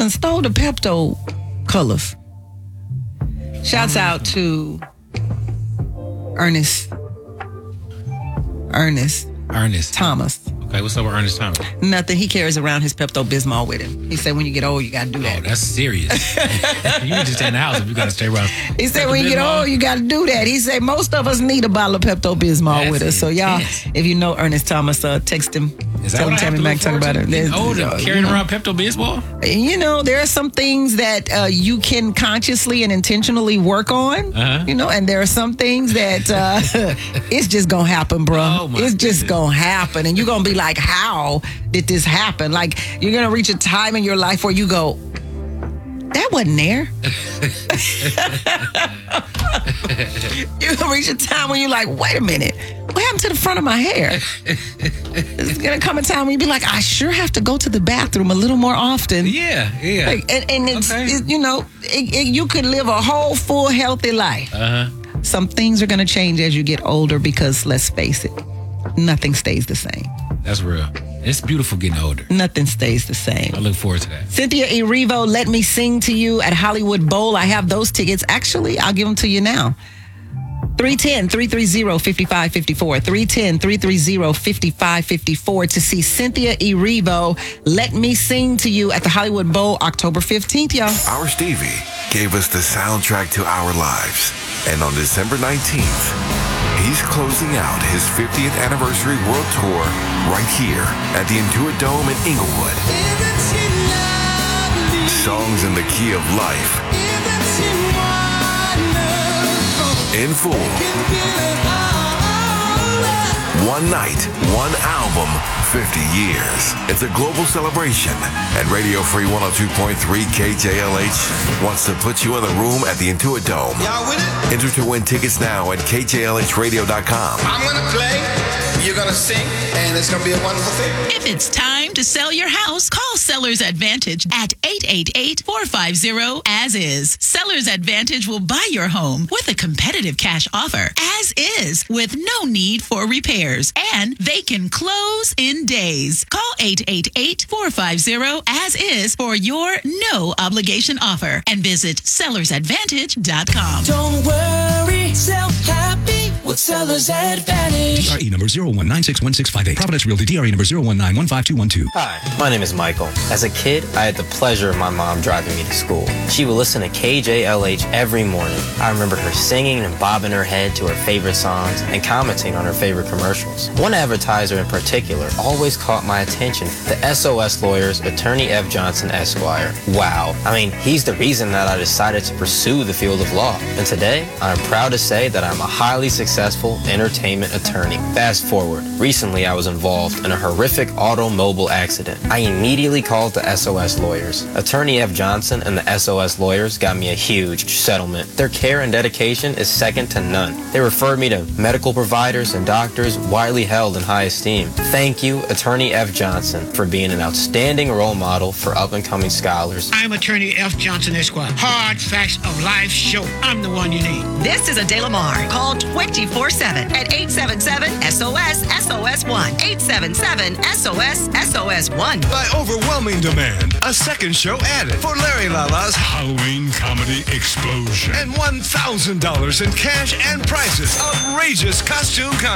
done stole the Pepto colors. Shouts out to Ernest Thomas. Okay, what's up with Ernest Thomas? Nothing. He carries around his Pepto-Bismol with him. He said when you get old, you got to do that. Oh, that's serious. You need to stay in the house if you got to stay around. He said when you get old, you got to do that. He said most of us need a bottle of Pepto-Bismol with us. So y'all, if you know Ernest Thomas, text him. Tell him Tammy Mac talk about it. Carrying around Pepto-Bismol? You know, there are some things that you can consciously and intentionally work on. You know, and there are some things that it's just going to happen, bro. It's just going to happen. And you're going to be like, how did this happen? Like, you're going to reach a time in your life where you go, that wasn't there. You're going to reach a time when you're like, wait a minute, what happened to the front of my hair? It's going to come a time when you be like, I sure have to go to the bathroom a little more often. Yeah. Like, and it's you know, you could live a whole, full, healthy life. Some things are going to change as you get older because, let's face it, nothing stays the same. That's real. It's beautiful getting older. Nothing stays the same. I look forward to that. Cynthia Erivo, Let Me Sing to You at Hollywood Bowl. I have those tickets. Actually, I'll give them to you now. 310-330-5554. 310-330-5554 to see Cynthia Erivo, Let Me Sing to You at the Hollywood Bowl, October 15th, y'all. Our Stevie gave us the soundtrack to our lives. And on December 19th, he's closing out his 50th anniversary world tour right here at the Intuit Dome in Inglewood. Songs in the Key of Life. In full. One night, one album, 50 years. It's a global celebration, and Radio Free 102.3 KJLH wants to put you in the room at the Intuit Dome. Y'all with it? Enter to win tickets now at KJLHradio.com. I'm going to play, you're going to sing, and it's going to be a wonderful thing. If it's time to sell your house, call Sellers Advantage at 888-450-AS-IS. Sellers Advantage will buy your home with a competitive cash offer, as is, with no need for repairs. And they can close in days. Call 888-450-AS-IS for your no obligation offer and visit sellersadvantage.com. Don't worry, sell happy with Sellers Advantage. DRE number 0196165. Providence Realty, DRE number 019152212. Hi, my name is Michael. As a kid, I had the pleasure of my mom driving me to school. She would listen to KJLH every morning. I remember her singing and bobbing her head to her favorite songs and commenting on her favorite commercials. One advertiser in particular always caught my attention, the SOS Lawyers, Attorney F. Johnson, Esquire. Wow. I mean, he's the reason that I decided to pursue the field of law. And today, I'm proud to say that I'm a highly successful entertainment attorney. Fast forward. Recently, I was involved in a horrific automobile accident. I immediately called the SOS Lawyers. Attorney F. Johnson and the SOS Lawyers got me a huge settlement. Their care and dedication is second to none. They referred me to medical providers and doctors widely held in high esteem. Thank you, Attorney F. Johnson, for being an outstanding role model for up-and-coming scholars. I'm Attorney F. Johnson, Esquire. Hard facts of life show. I'm the one you need. This is Adela Mar. Call 24/7 at 877-SOS-SOS-1. 877-SOS-SOS-1. By overwhelming demand, a second show added for Larry Lala's Halloween Comedy Explosion. And $1,000 in cash and prizes. Outrageous costume contest.